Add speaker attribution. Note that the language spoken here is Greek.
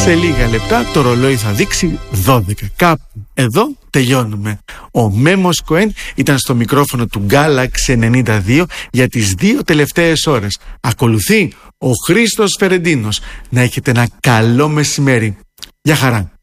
Speaker 1: Σε λίγα λεπτά το ρολόι θα δείξει 12. Κάπου εδώ τελειώνουμε. Ο Μέμος Κοέν ήταν στο μικρόφωνο του Galaxy 92 για τις 2 τελευταίες ώρες. Ακολουθεί ο Χρήστος Φερεντίνος. Να έχετε ένα καλό μεσημέρι. Γεια χαρά.